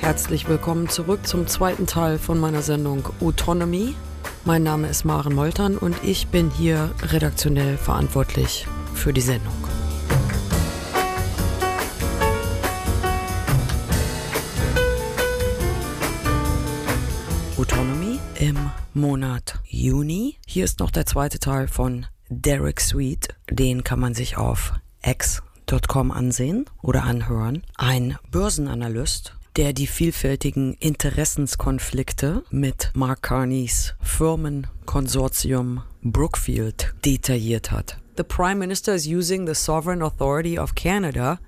Herzlich willkommen zurück zum zweiten Teil von meiner Sendung Autonomy. Mein Name ist Maren Moltern und ich bin hier redaktionell verantwortlich für die Sendung. Autonomy im Monat Juni. Hier ist noch der zweite Teil von Derek Sweet. Den kann man sich auf x.com ansehen oder anhören. Ein Börsenanalyst, der die vielfältigen Interessenskonflikte mit Mark Carneys Firmenkonsortium Brookfield detailliert hat. The Prime Minister is using the sovereign authority of Canada.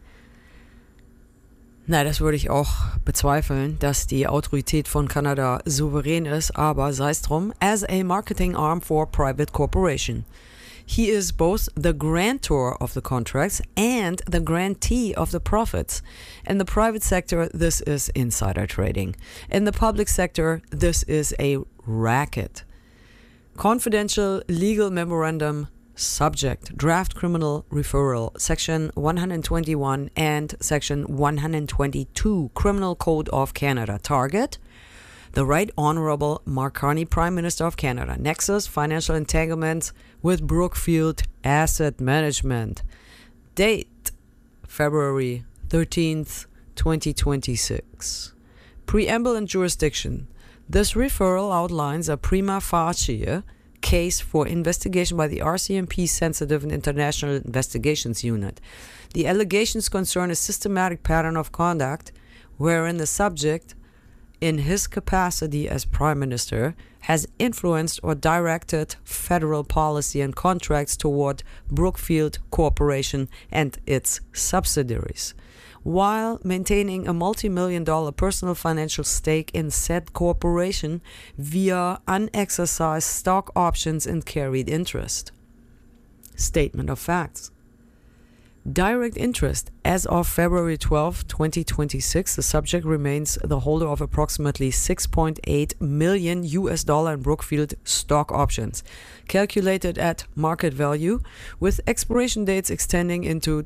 Na, das würde ich auch bezweifeln, dass die Autorität von Kanada souverän ist, aber sei es drum, as a marketing arm for private corporation. He is both the grantor of the contracts and the grantee of the profits. In the private sector, this is insider trading. In the public sector, this is a racket. Confidential legal memorandum subject, draft criminal referral, Section 121 and Section 122 Criminal Code of Canada. Target, the Right Honorable Mark Carney, Prime Minister of Canada. Nexus, financial entanglements with Brookfield Asset Management. Date, February 13th, 2026. Preamble and jurisdiction. This referral outlines a prima facie case for investigation by the RCMP Sensitive and International Investigations Unit. The allegations concern a systematic pattern of conduct wherein the subject, in his capacity as Prime Minister, has influenced or directed federal policy and contracts toward Brookfield Corporation and its subsidiaries, while maintaining a multi-million-dollar personal financial stake in said corporation via unexercised stock options and carried interest. Statement of facts. Direct interest. As of February 12, 2026, the subject remains the holder of approximately $6.8 million in Brookfield stock options, calculated at market value, with expiration dates extending into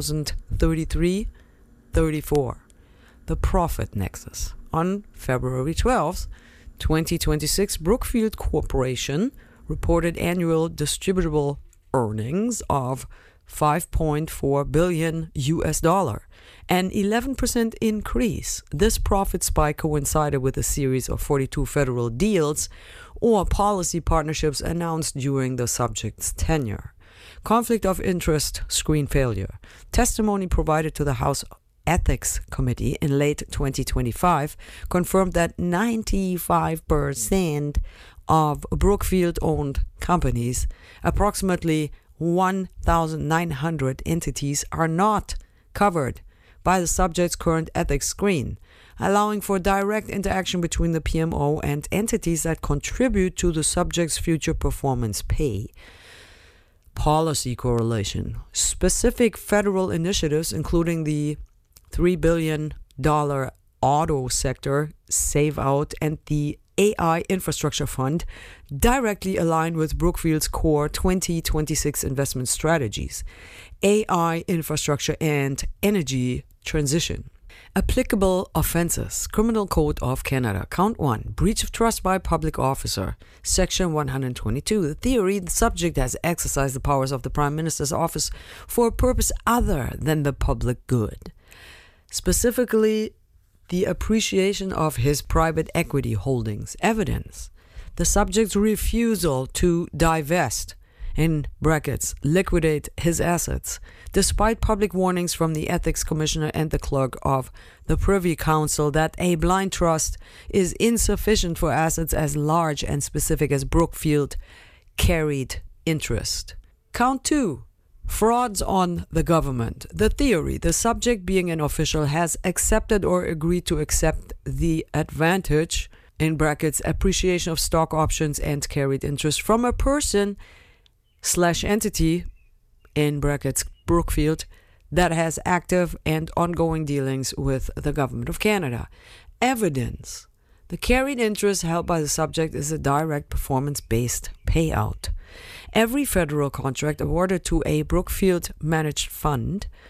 2033-34. The profit nexus. On February 12, 2026, Brookfield Corporation reported annual distributable earnings of $5.4 billion, an 11% increase. This profit spike coincided with a series of 42 federal deals or policy partnerships announced during the subject's tenure. Conflict of interest screen failure. Testimony provided to the House Ethics Committee in late 2025 confirmed that 95% of Brookfield-owned companies, approximately 1,900 entities, are not covered by the subject's current ethics screen, allowing for direct interaction between the PMO and entities that contribute to the subject's future performance pay. Policy correlation. Specific federal initiatives, including the $3 billion auto sector Save Out and the AI Infrastructure Fund, directly aligned with Brookfield's core 2026 investment strategies, AI infrastructure and energy transition. Applicable offenses. Criminal Code of Canada. Count 1. Breach of trust by public officer. Section 122. The theory, the subject has exercised the powers of the Prime Minister's office for a purpose other than the public good. Specifically, the appreciation of his private equity holdings. Evidence. The subject's refusal to divest, in brackets, liquidate his assets, despite public warnings from the Ethics Commissioner and the clerk of the Privy Council that a blind trust is insufficient for assets as large and specific as Brookfield carried interest. Count 2. Frauds on the government. The theory, the subject being an official has accepted or agreed to accept the advantage, in brackets, appreciation of stock options and carried interest from a person/entity, in brackets, Brookfield, that has active and ongoing dealings with the Government of Canada. Evidence. The carried interest held by the subject is a direct performance-based payout. Every federal contract awarded to a Brookfield-managed fund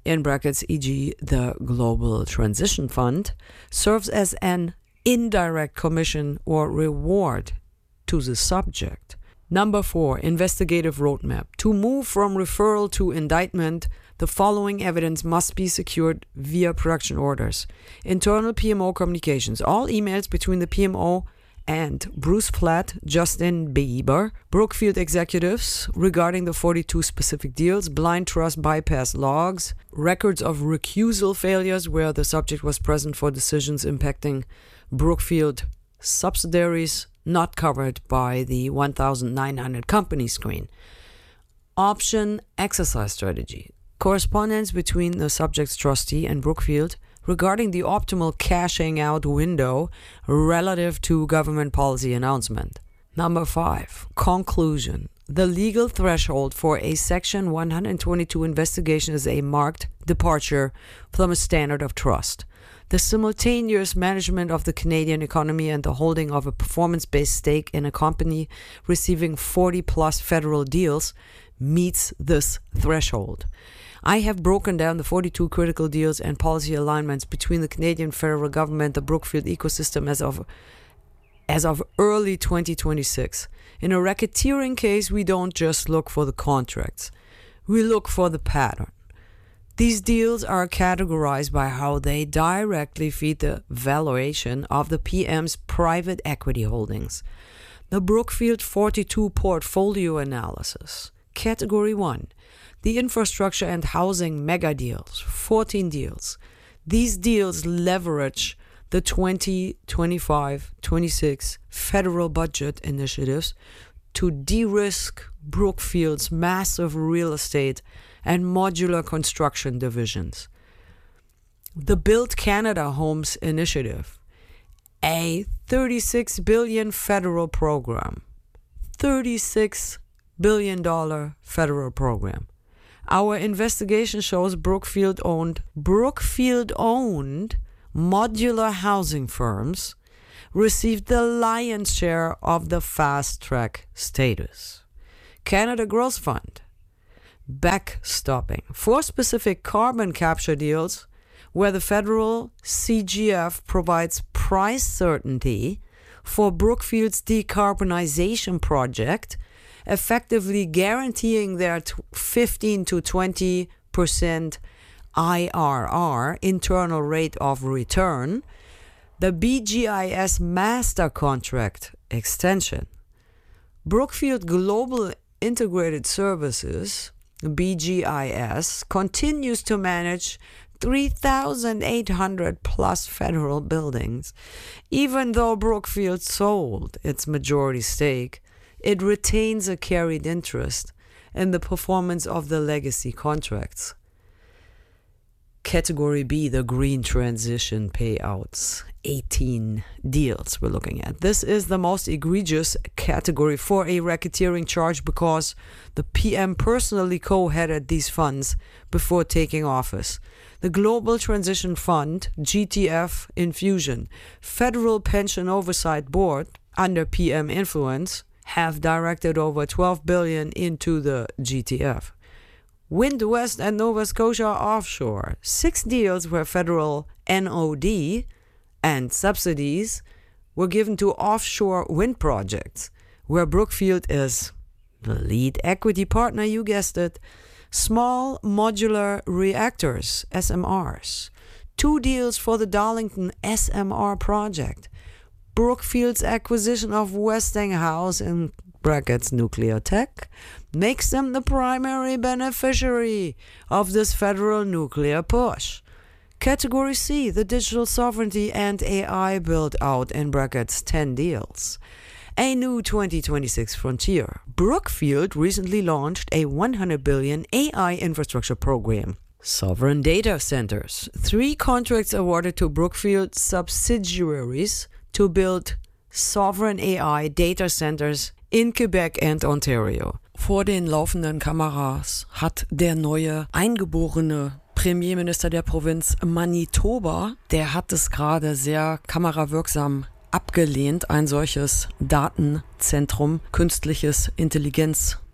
in brackets, e.g. the Global Transition Fund, serves as an indirect commission or reward to the subject. Number 4, investigative roadmap. To move from referral to indictment, the following evidence must be secured via production orders. Internal PMO communications. All emails between the PMO and Bruce Flatt, Justin Bieber, Brookfield executives regarding the 42 specific deals, blind trust bypass logs, records of recusal failures where the subject was present for decisions impacting Brookfield subsidiaries not covered by the 1,900 company screen. Option exercise strategy. Correspondence between the subject's trustee and Brookfield regarding the optimal cashing out window relative to government policy announcement. Number 5, conclusion. The legal threshold for a Section 122 investigation is a marked departure from a standard of trust. The simultaneous management of the Canadian economy and the holding of a performance-based stake in a company receiving 40-plus federal deals meets this threshold. I have broken down the 42 critical deals and policy alignments between the Canadian federal government, the Brookfield ecosystem as of early 2026. In a racketeering case, we don't just look for the contracts. We look for the pattern. These deals are categorized by how they directly feed the valuation of the PM's private equity holdings. The Brookfield 42 portfolio analysis. Category 1. The infrastructure and housing mega deals, 14 deals. These deals leverage the 2025-26 federal budget initiatives to de-risk Brookfield's massive real estate and modular construction divisions. The Build Canada Homes Initiative, a $36 billion federal program. $36 billion federal program. Our investigation shows Brookfield-owned modular housing firms received the lion's share of the fast-track status. Canada Growth Fund, backstopping for specific carbon capture deals where the federal CGF provides price certainty for Brookfield's decarbonization project, effectively guaranteeing their 15 to 20% IRR, internal rate of return, the BGIS master contract extension. Brookfield Global Integrated Services, BGIS, continues to manage 3,800 plus federal buildings. Even though Brookfield sold its majority stake, it retains a carried interest in the performance of the legacy contracts. Category B, the green transition payouts. 18 deals we're looking at. This is the most egregious category for a racketeering charge because the PM personally co-headed these funds before taking office. The Global Transition Fund, GTF Infusion, Federal Pension Oversight Board, under PM influence, have directed over $12 billion into the GTF. Wind West and Nova Scotia Offshore, 6 deals where federal NOD and subsidies were given to offshore wind projects, where Brookfield is the lead equity partner, you guessed it. Small modular reactors, SMRs, 2 deals for the Darlington SMR project. Brookfield's acquisition of Westinghouse, in brackets nuclear tech, makes them the primary beneficiary of this federal nuclear push. Category C, the digital sovereignty and AI build-out, in brackets 10 deals. A new 2026 frontier. Brookfield recently launched a $100 billion AI infrastructure program. Sovereign data centers. 3 contracts awarded to Brookfield subsidiaries to build sovereign AI data centers in Quebec and Ontario. Vor den laufenden Kameras hat der neue eingeborene Premierminister der Provinz Manitoba, der hat es gerade sehr kamerawirksam abgelehnt, ein solches Datenzentrum, künstliches Intelligenzzentrum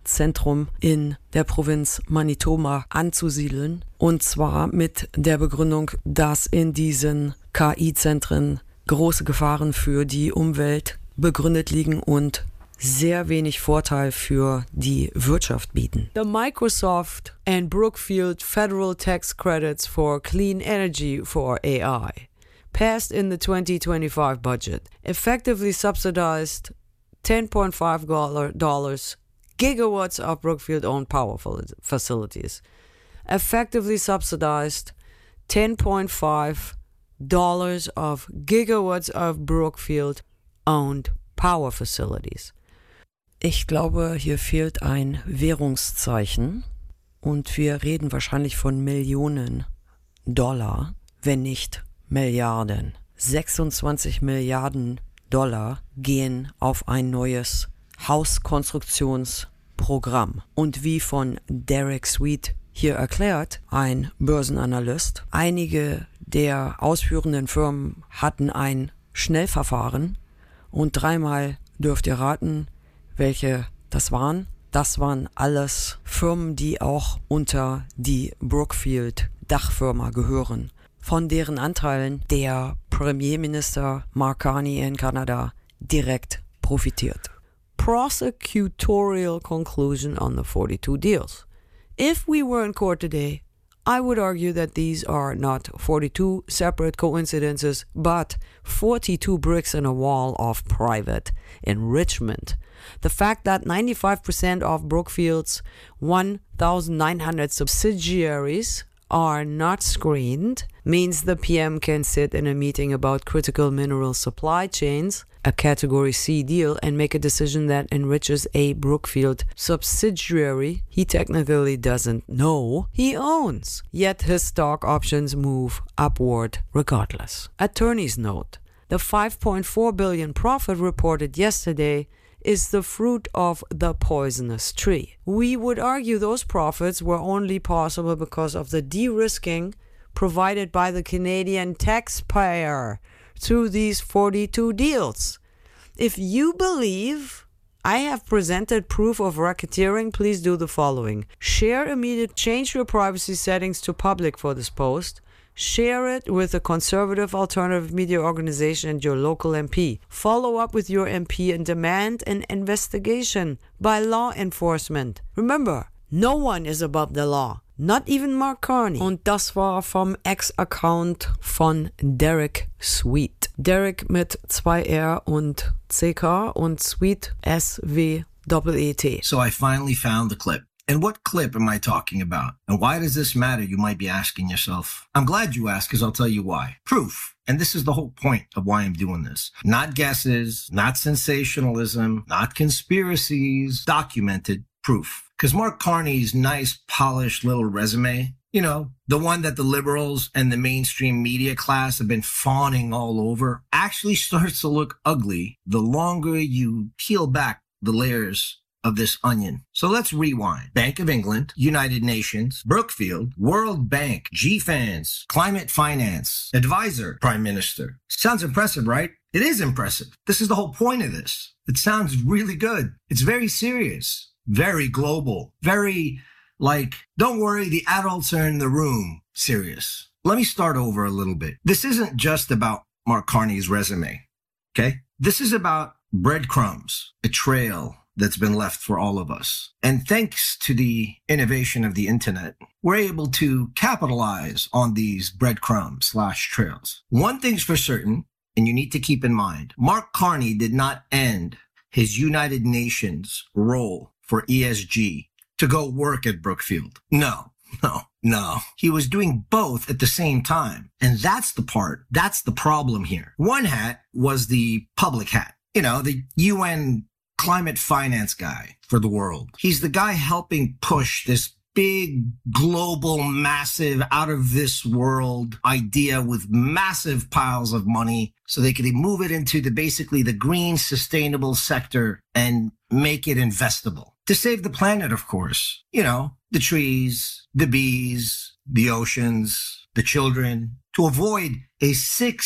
Zentrum in der Provinz Manitoba anzusiedeln. Und zwar mit der Begründung, dass in diesen KI-Zentren große Gefahren für die Umwelt begründet liegen und sehr wenig Vorteil für die Wirtschaft bieten. The Microsoft and Brookfield federal tax credits for clean energy for AI passed in the 2025 budget, effectively subsidized $10.5 gigawatts of Brookfield-owned power facilities. Effectively subsidized $10.5 of gigawatts of Brookfield-owned power facilities. Ich glaube, hier fehlt ein Währungszeichen und wir reden wahrscheinlich von Millionen Dollar, wenn nicht Milliarden. 26 Milliarden Dollar gehen auf ein neues Hauskonstruktionsprogramm. Und wie von Derek Sweet hier erklärt, ein Börsenanalyst, einige der ausführenden Firmen hatten ein Schnellverfahren und 3-mal dürft ihr raten, welche das waren. Das waren alles Firmen, die auch unter die Brookfield-Dachfirma gehören, von deren Anteilen der Premierminister Mark Carney in Kanada direkt profitiert. Prosecutorial conclusion on the 42 deals. If we were in court today, I would argue that these are not 42 separate coincidences, but 42 bricks in a wall of private enrichment. The fact that 95% of Brookfield's 1,900 subsidiaries are not screened means the PM can sit in a meeting about critical mineral supply chains, a Category C deal, and make a decision that enriches a Brookfield subsidiary he technically doesn't know he owns. Yet his stock options move upward regardless. Attorney's note: the $5.4 billion profit reported yesterday is the fruit of the poisonous tree. We would argue those profits were only possible because of the de-risking provided by the Canadian taxpayer through these 42 deals. If you believe I have presented proof of racketeering, please do the following. Share immediately, change your privacy settings to public for this post. Share it with a conservative alternative media organization and your local MP. Follow up with your MP and demand an investigation by law enforcement. Remember, no one is above the law. Not even Mark Carney. Und das war vom Ex-Account von Derek Sweet. Derek mit 2R und CK und Sweet SWEET. So I finally found the clip. And what clip am I talking about? And why does this matter, you might be asking yourself? I'm glad you asked, because I'll tell you why. Proof. And this is the whole point of why I'm doing this. Not guesses, not sensationalism, not conspiracies, documented proof. Because Mark Carney's nice, polished little resume, you know, the one that the liberals and the mainstream media class have been fawning all over, actually starts to look ugly the longer you peel back the layers of this onion. So let's rewind. Bank of England, United Nations, Brookfield, World Bank, GFANZ, Climate Finance, Advisor, Prime Minister. Sounds impressive, right? It is impressive. This is the whole point of this. It sounds really good. It's very serious, very global, very like, don't worry, the adults are in the room serious. Let me start over a little bit. This isn't just about Mark Carney's resume, okay? This is about breadcrumbs, a trail that's been left for all of us. And thanks to the innovation of the internet, we're able to capitalize on these breadcrumbs/trails. One thing's for certain, and you need to keep in mind, Mark Carney did not end his United Nations role for ESG to go work at Brookfield. No. He was doing both at the same time. And that's the problem here. One hat was the public hat. You know, the UN climate finance guy for the world. He's the guy helping push this big, global, massive, out of this world idea with massive piles of money so they could move it into basically the green, sustainable sector and make it investable. To save the planet, of course. You know, the trees, the bees, the oceans, the children. To avoid a 6th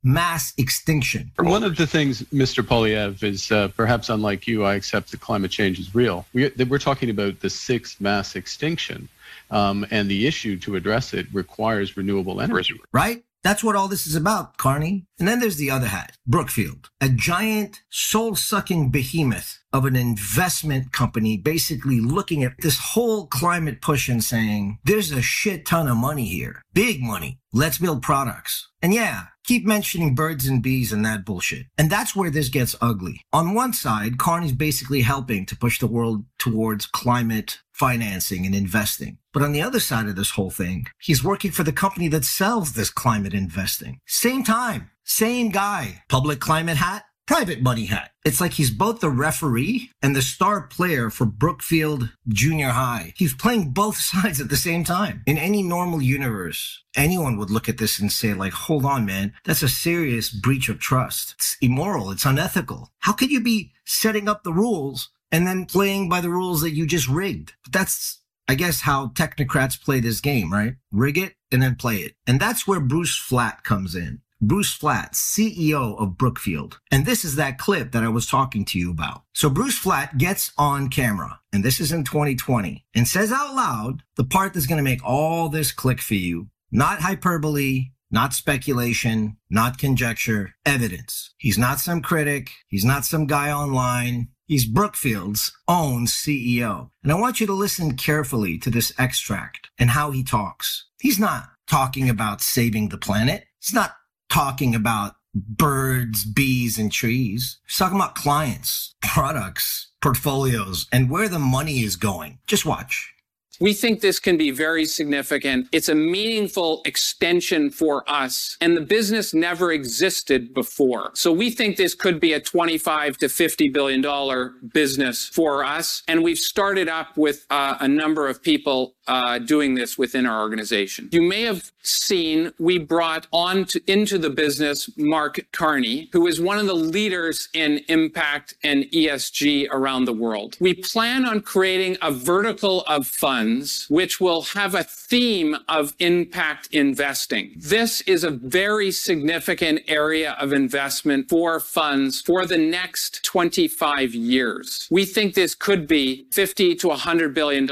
mass extinction. One of the things, Mr. Poilievre, is perhaps unlike you, I accept that climate change is real. We're talking about the sixth mass extinction, and the issue to address it requires renewable energy. Right? That's what all this is about, Carney. And then there's the other hat, Brookfield, a giant soul-sucking behemoth of an investment company basically looking at this whole climate push and saying, there's a shit ton of money here. Big money. Let's build products. And yeah, keep mentioning birds and bees and that bullshit. And that's where this gets ugly. On one side, Carney's basically helping to push the world towards climate financing and investing. But on the other side of this whole thing, he's working for the company that sells this climate investing. Same time, same guy. Public climate hat, private money hat. It's like he's both the referee and the star player for Brookfield Junior High. He's playing both sides at the same time. In any normal universe, anyone would look at this and say, like, hold on, man, that's a serious breach of trust. It's immoral. It's unethical. How could you be setting up the rules and then playing by the rules that you just rigged? But that's, I guess, how technocrats play this game, right? Rig it and then play it. And that's where Bruce Flatt comes in. Bruce Flatt, CEO of Brookfield. And this is that clip that I was talking to you about. So Bruce Flatt gets on camera, and this is in 2020, and says out loud the part that's going to make all this click for you. Not hyperbole, not speculation, not conjecture, evidence. He's not some critic. He's not some guy online. He's Brookfield's own CEO. And I want you to listen carefully to this extract and how he talks. He's not talking about saving the planet. He's not talking about birds, bees, and trees. He's talking about clients, products, portfolios, and where the money is going. Just watch. We think this can be very significant. It's a meaningful extension for us, and the business never existed before. So we think this could be a $25 to $50 billion business for us, and we've started up with a number of people doing this within our organization. You may have seen we brought into the business Mark Carney, who is one of the leaders in impact and ESG around the world. We plan on creating a vertical of funds which will have a theme of impact investing. This is a very significant area of investment for funds for the next 25 years. We think this could be $50 to $100 billion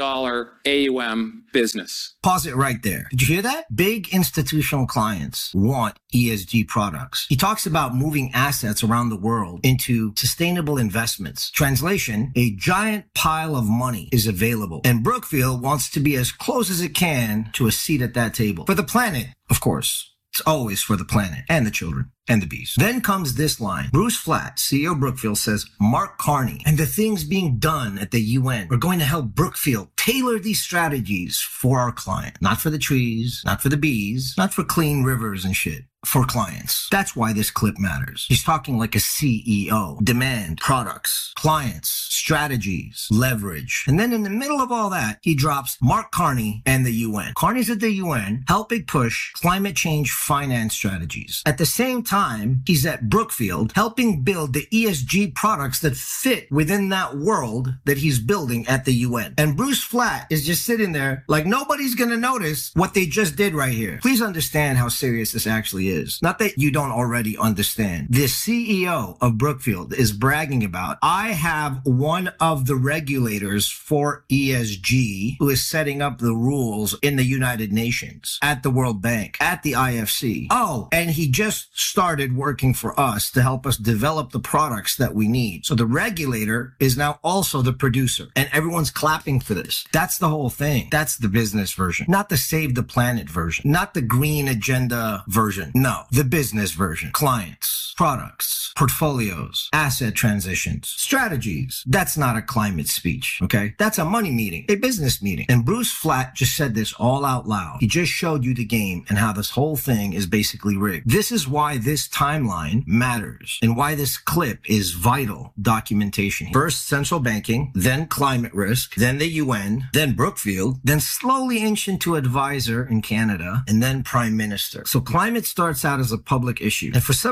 AUM business. Pause it right there. Did you hear that? Big institutional clients want ESG products. He talks about moving assets around the world into sustainable investments. Translation, a giant pile of money is available, and Brookfield wants to be as close as it can to a seat at that table. For the planet, of course. It's always for the planet and the children and the bees. Then comes this line. Bruce Flatt, CEO of Brookfield, says, Mark Carney and the things being done at the UN are going to help Brookfield tailor these strategies for our client. Not for the trees, not for the bees, not for clean rivers and shit. For clients. That's why this clip matters. He's talking like a CEO. Demand, products, clients, strategies, leverage. And then in the middle of all that, he drops Mark Carney and the UN. Carney's at the UN helping push climate change finance strategies. At the same time, he's at Brookfield helping build the ESG products that fit within that world that he's building at the UN. And Bruce Flatt is just sitting there like nobody's going to notice what they just did right here. Please understand how serious this actually is. Not that you don't already understand. The CEO of Brookfield is bragging about, I have one of the regulators for ESG who is setting up the rules in the United Nations, at the World Bank, at the IFC. Oh, and he just started working for us to help us develop the products that we need. So the regulator is now also the producer, and everyone's clapping for this. That's the whole thing. That's the business version, not the save the planet version, not the green agenda version. No, the business version. Clients, products, portfolios, asset transitions, strategies. That's not a climate speech, okay? That's a money meeting, a business meeting. And Bruce Flatt just said this all out loud. He just showed you the game and how this whole thing is basically rigged. This is why this timeline matters and why this clip is vital documentation. First, central banking, then climate risk, then the UN, then Brookfield, then slowly inch into advisor in Canada, and then prime minister. So climate starts out as a public issue. And for some crazy reason,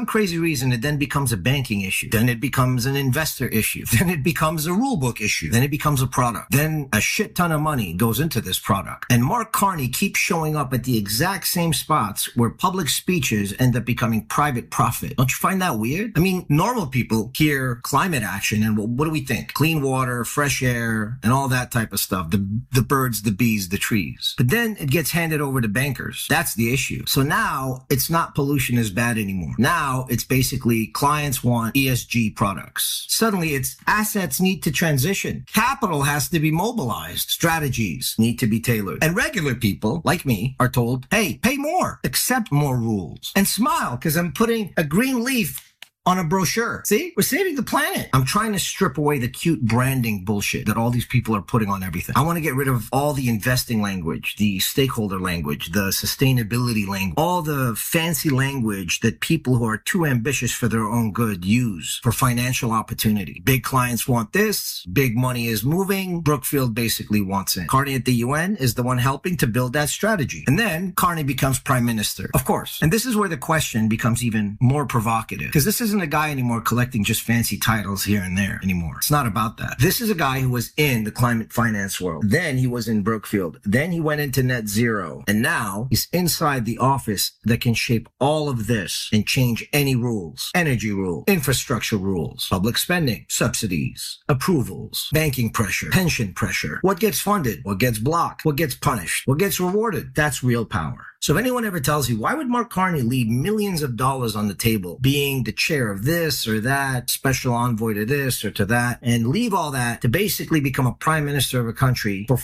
reason, it then becomes a banking issue. Then it becomes an investor issue. Then it becomes a rule book issue. Then it becomes a product. Then a shit ton of money goes into this product. And Mark Carney keeps showing up at the exact same spots where public speeches end up becoming private profit. Don't you find that weird? I mean, normal people hear climate action and what do we think? Clean water, fresh air, and all that type of stuff. The birds, the bees, the trees. But then it gets handed over to bankers. That's the issue. So now it's not pollution is bad anymore. Now it's basically clients want ESG products. Suddenly it's assets need to transition. Capital has to be mobilized. Strategies need to be tailored. And regular people like me are told, hey, pay more, accept more rules, and smile because I'm putting a green leaf on a brochure. See, we're saving the planet. I'm trying to strip away the cute branding bullshit that all these people are putting on everything. I want to get rid of all the investing language, the stakeholder language, the sustainability language, all the fancy language that people who are too ambitious for their own good use for financial opportunity. Big clients want this. Big money is moving. Brookfield basically wants it. Carney at the UN is the one helping to build that strategy. And then Carney becomes prime minister, of course. And this is where the question becomes even more provocative because this isn't a guy anymore collecting just fancy titles here and there anymore. It's not about that. This is a guy who was in the climate finance world. Then he was in Brookfield. Then he went into net zero. And now he's inside the office that can shape all of this and change any rules. Energy rule, infrastructure rules, public spending, subsidies, approvals, banking pressure, pension pressure. What gets funded? What gets blocked? What gets punished? What gets rewarded? That's real power. So if anyone ever tells you, why would Mark Carney leave millions of dollars on the table being the chair of this or that, special envoy to this or to that, and leave all that to basically become a prime minister of a country for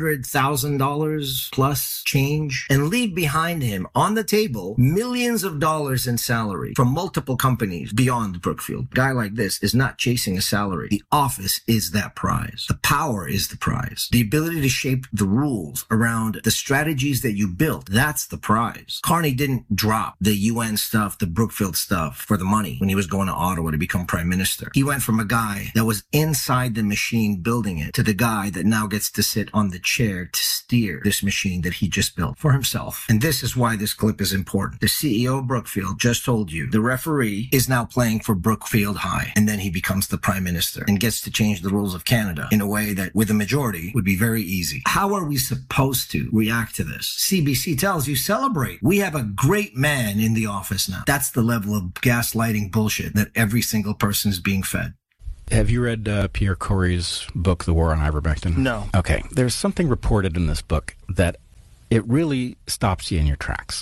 $400,000 plus change and leave behind him on the table millions of dollars in salary from multiple companies beyond Brookfield? A guy like this is not chasing a salary. The office is that prize. The power is the prize. The ability to shape the rules around the strategies that you built, that's the prize. Carney didn't drop the UN stuff, the Brookfield stuff for the money when he was going to Ottawa to become prime minister. He went from a guy that was inside the machine building it to the guy that now gets to sit on the chair to steer this machine that he just built for himself. And this is why this clip is important. The CEO of Brookfield just told you the referee is now playing for Brookfield High, and then he becomes the prime minister and gets to change the rules of Canada in a way that with a majority would be very easy. How are we supposed to react to this? CBC tells you celebrate. We have a great man in the office now. That's the level of gaslighting bullshit that every single person is being fed. Have you read Pierre Corey's book, The War on Ivermectin? No. Okay. There's something reported in this book that it really stops you in your tracks.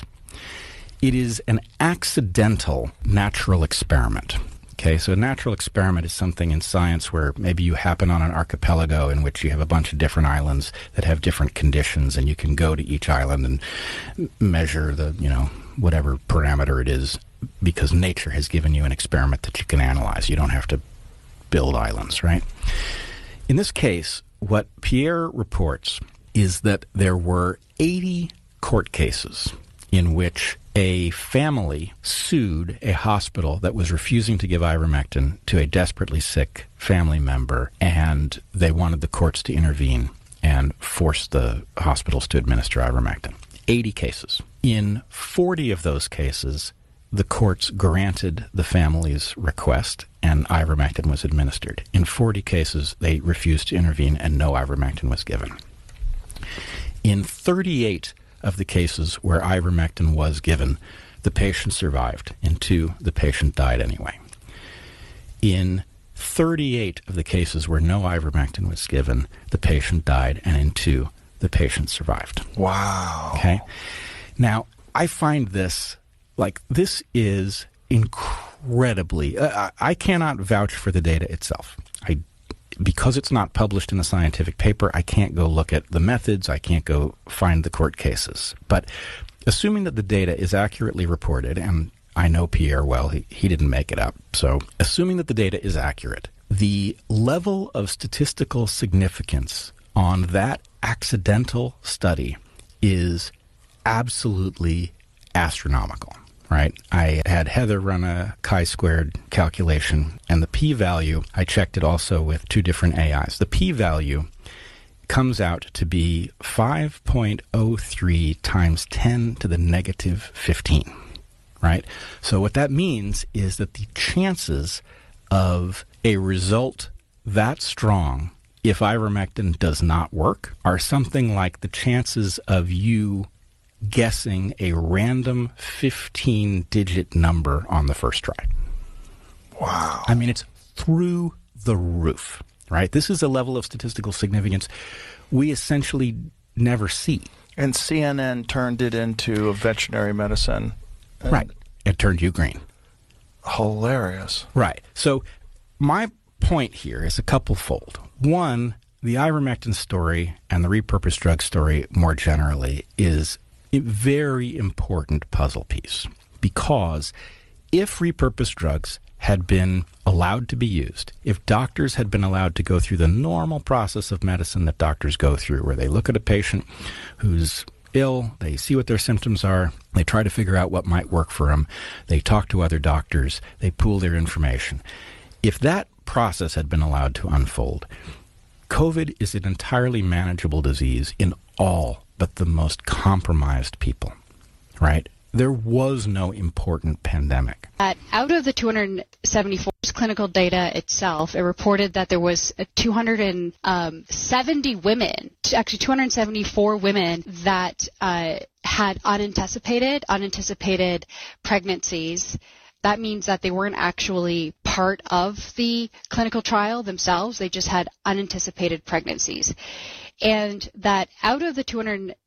It is an accidental natural experiment. Okay, so a natural experiment is something in science where maybe you happen on an archipelago in which you have a bunch of different islands that have different conditions, and you can go to each island and measure the, whatever parameter it is, because nature has given you an experiment that you can analyze. You don't have to build islands, right? In this case, what Pierre reports is that there were 80 court cases in which a family sued a hospital that was refusing to give ivermectin to a desperately sick family member, and they wanted the courts to intervene and force the hospitals to administer ivermectin. 80 cases. In 40 of those cases, the courts granted the family's request and ivermectin was administered. In 40 cases, they refused to intervene and no ivermectin was given. In 38 of the cases where ivermectin was given, the patient survived. In 2, the patient died anyway. In 38 of the cases where no ivermectin was given, the patient died, and in 2, the patient survived. Wow. Okay? Now, I find this, this is incredibly, I cannot vouch for the data itself. Because it's not published in a scientific paper, I can't go look at the methods, I can't go find the court cases. But assuming that the data is accurately reported, and I know Pierre well, he didn't make it up, so assuming that the data is accurate, the level of statistical significance on that accidental study is absolutely astronomical. Right? I had Heather run a chi-squared calculation, and the p-value, I checked it also with 2 different AIs. The p-value comes out to be 5.03 times 10 to the negative 15. right? So what that means is that the chances of a result that strong if ivermectin does not work are something like the chances of you guessing a random 15-digit number on the first try. Wow. I mean, it's through the roof, right? This is a level of statistical significance we essentially never see. And CNN turned it into a veterinary medicine. Right. It turned you green. Hilarious. Right. So my point here is a couple-fold. One, the ivermectin story and the repurposed drug story more generally is a very important puzzle piece, because if repurposed drugs had been allowed to be used, if doctors had been allowed to go through the normal process of medicine that doctors go through, where they look at a patient who's ill, they see what their symptoms are, they try to figure out what might work for them, they talk to other doctors, they pool their information. If that process had been allowed to unfold, COVID is an entirely manageable disease in all but the most compromised people, right? There was no important pandemic. Out of the 274 clinical data itself, it reported that there was 274 women that had unanticipated pregnancies. That means that they weren't actually part of the clinical trial themselves. They just had unanticipated pregnancies. And that out of the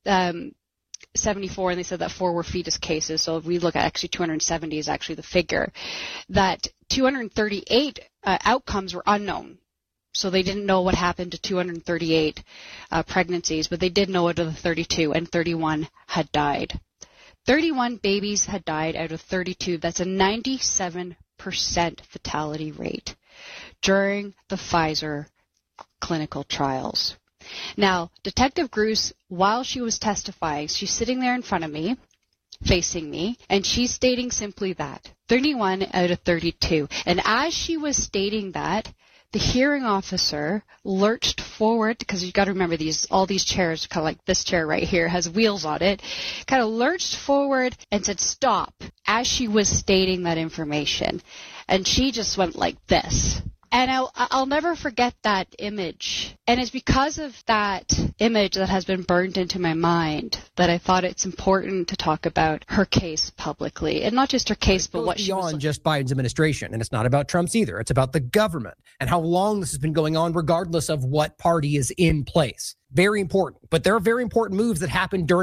274, and they said that 4 were fetus cases, so if we look at actually 270 is actually the figure, that 238 outcomes were unknown. So they didn't know what happened to 238 pregnancies, but they did know out of the 32, and 31 had died. 31 babies had died out of 32. That's a 97% fatality rate during the Pfizer clinical trials. Now, Detective Gruss, while she was testifying, she's sitting there in front of me, facing me, and she's stating simply that, 31 out of 32. And as she was stating that, the hearing officer lurched forward, because you've got to remember all these chairs, kind of like this chair right here, has wheels on it, kind of lurched forward and said, "Stop," as she was stating that information. And she just went like this. And I'll never forget that image. And it's because of that image that has been burned into my mind that I thought it's important to talk about her case publicly. And not just her case, but what she was... beyond just Biden's administration. And it's not about Trump's either. It's about the government and how long this has been going on, regardless of what party is in place. Very important. But there are very important moves that happened during